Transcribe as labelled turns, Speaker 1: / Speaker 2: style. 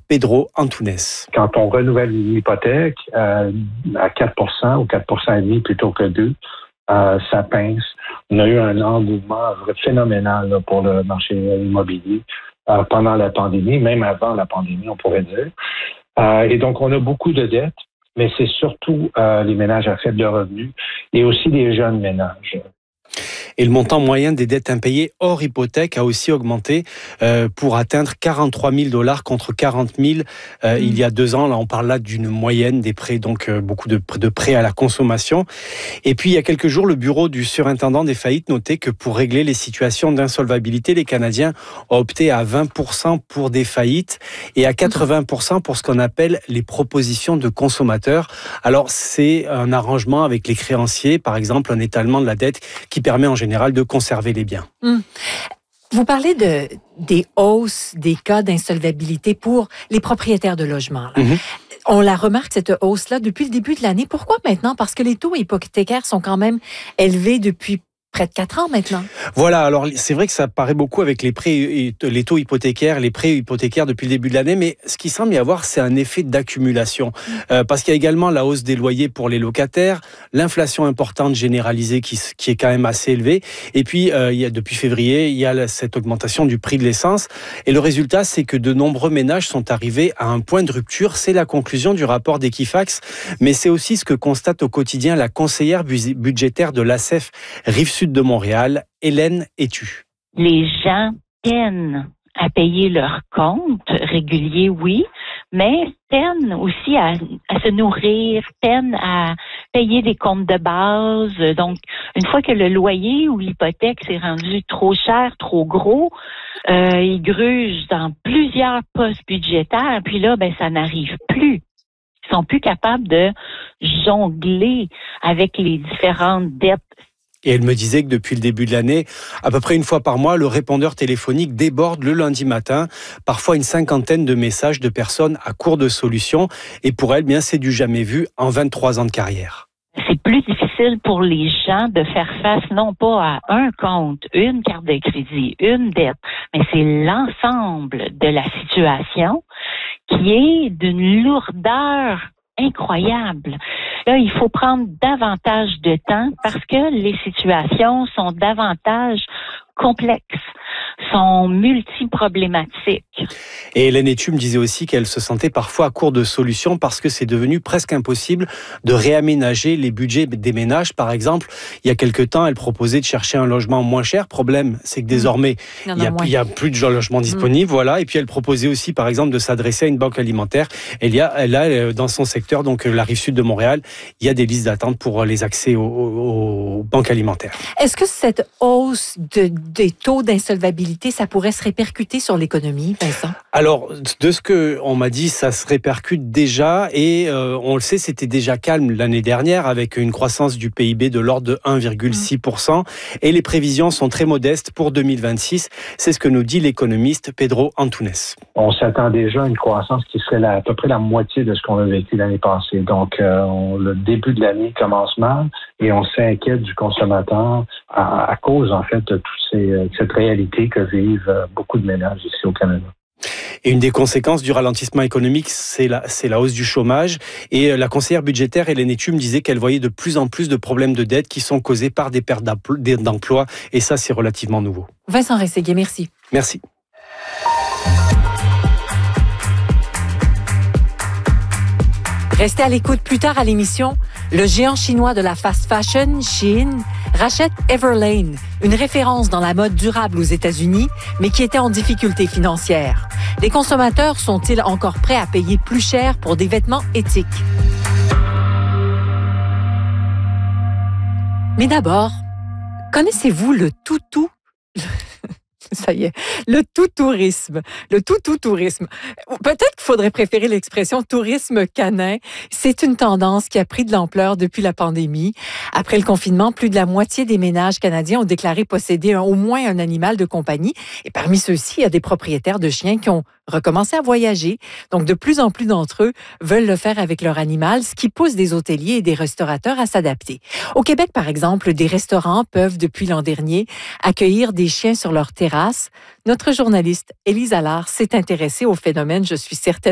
Speaker 1: Pedro Antunes.
Speaker 2: Quand on renouvelle une hypothèque à 4% ou 4,5% plutôt que 2%, ça pince. On a eu un engouement phénoménal là, pour le marché immobilier pendant la pandémie, même avant la pandémie, on pourrait dire. Et donc, on a beaucoup de dettes, mais c'est surtout les ménages à faible revenu et aussi les jeunes ménages.
Speaker 1: Et le montant moyen des dettes impayées hors hypothèque a aussi augmenté pour atteindre 43 000 $ contre 40 000 il y a 2 ans. Là, on parle là d'une moyenne des prêts, donc beaucoup de prêts à la consommation. Et puis, il y a quelques jours, le bureau du surintendant des faillites notait que pour régler les situations d'insolvabilité, les Canadiens ont opté à 20% pour des faillites et à 80% pour ce qu'on appelle les propositions de consommateurs. Alors, c'est un arrangement avec les créanciers, par exemple, un étalement de la dette qui permet en général de conserver les biens.
Speaker 3: Vous parlez des hausses des cas d'insolvabilité pour les propriétaires de logements. On la remarque, cette hausse-là, depuis le début de l'année. Pourquoi maintenant? Parce que les taux hypothécaires sont quand même élevés depuis près de 4 ans maintenant. Voilà,
Speaker 1: alors c'est vrai que ça paraît beaucoup avec les taux hypothécaires, les prêts hypothécaires depuis le début de l'année, mais ce qui semble y avoir, c'est un effet d'accumulation. Parce qu'il y a également la hausse des loyers pour les locataires, l'inflation importante généralisée qui est quand même assez élevée, et puis depuis février, il y a cette augmentation du prix de l'essence, et le résultat, c'est que de nombreux ménages sont arrivés à un point de rupture. C'est la conclusion du rapport d'Equifax, mais c'est aussi ce que constate au quotidien la conseillère budgétaire de l'ACEF Rive-Sud de Montréal, Hélène Etu.
Speaker 4: Les gens peinent à payer leurs comptes réguliers, oui, mais peinent aussi à se nourrir, peinent à payer des comptes de base. Donc, une fois que le loyer ou l'hypothèque s'est rendu trop cher, trop gros, ils grugent dans plusieurs postes budgétaires, puis là, ça n'arrive plus. Ils sont plus capables de jongler avec les différentes dettes.
Speaker 1: Et elle me disait que depuis le début de l'année, à peu près une fois par mois, le répondeur téléphonique déborde le lundi matin, parfois une 50aine de messages de personnes à court de solutions. Et pour elle, bien, c'est du jamais vu en 23 ans de carrière.
Speaker 4: C'est plus difficile pour les gens de faire face non pas à un compte, une carte de crédit, une dette, mais c'est l'ensemble de la situation qui est d'une lourdeur incroyable. Là, il faut prendre davantage de temps parce que les situations sont davantage complexes, sont multiproblématiques.
Speaker 1: Et Hélène Etu me disait aussi qu'elle se sentait parfois à court de solutions parce que c'est devenu presque impossible de réaménager les budgets des ménages. Par exemple, il y a quelque temps, elle proposait de chercher un logement moins cher. Problème, c'est que désormais, il y a plus de logements disponibles. Voilà. Et puis, elle proposait aussi, par exemple, de s'adresser à une banque alimentaire. Elle a dans son secteur, donc la Rive-Sud de Montréal, il y a des listes d'attente pour les accès aux banques alimentaires.
Speaker 3: Est-ce que cette hausse des taux d'insolvabilité, ça pourrait se répercuter sur l'économie, Vincent?
Speaker 1: Alors, de ce qu'on m'a dit, ça se répercute déjà et on le sait, c'était déjà calme l'année dernière avec une croissance du PIB de l'ordre de 1,6% et les prévisions sont très modestes pour 2026. C'est ce que nous dit l'économiste Pedro Antunes.
Speaker 2: On s'attend déjà à une croissance qui serait à peu près la moitié de ce qu'on a vécu l'année passée. Donc, le début de l'année commence mal et on s'inquiète du consommateur à cause, en fait, de cette réalité que vivent beaucoup de ménages ici au Canada.
Speaker 1: Et une des conséquences du ralentissement économique, c'est la hausse du chômage. Et la conseillère budgétaire Hélène Etu me disait qu'elle voyait de plus en plus de problèmes de dette qui sont causés par des pertes d'emploi. Et ça, c'est relativement nouveau.
Speaker 3: Vincent Rességuier, merci.
Speaker 1: Merci.
Speaker 3: Restez à l'écoute plus tard à l'émission. Le géant chinois de la fast fashion, Shein, rachète Everlane, une référence dans la mode durable aux États-Unis, mais qui était en difficulté financière. Les consommateurs sont-ils encore prêts à payer plus cher pour des vêtements éthiques? Mais d'abord, connaissez-vous le toutou? Ça y est, le tout-tourisme. Le tout-tourisme. Peut-être qu'il faudrait préférer l'expression tourisme canin. C'est une tendance qui a pris de l'ampleur depuis la pandémie. Après le confinement, plus de la moitié des ménages canadiens ont déclaré posséder au moins un animal de compagnie. Et parmi ceux-ci, il y a des propriétaires de chiens qui ont recommencer à voyager. Donc, de plus en plus d'entre eux veulent le faire avec leur animal, ce qui pousse des hôteliers et des restaurateurs à s'adapter. Au Québec, par exemple, des restaurants peuvent, depuis l'an dernier, accueillir des chiens sur leur terrasse. Notre journaliste Élise Allard s'est intéressée au phénomène, je suis certaine.